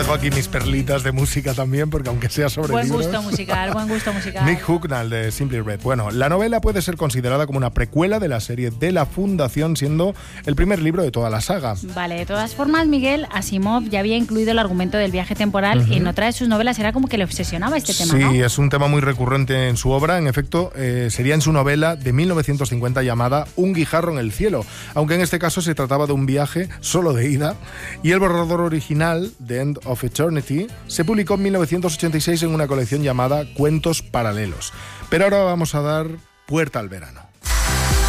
dejo aquí mis perlitas de música también, porque aunque sea sobre buen libros... gusto musical. Nick Hucknall, de Simply Red. Bueno, la novela puede ser considerada como una precuela de la serie de La Fundación, siendo el primer libro de toda la saga. Vale, de todas formas, Miguel, Asimov ya había incluido el argumento del viaje temporal y en otra de sus novelas era como que le obsesionaba este tema, ¿no? Sí, es un tema muy recurrente en su obra. En efecto, sería en su novela de 1950 llamada Un guijarro en el cielo, aunque en este caso se trataba de un viaje solo de ida, y el borrador original, The End of Eternity, se publicó en 1986 en una colección llamada Cuentos Paralelos. Pero ahora vamos a dar puerta al verano.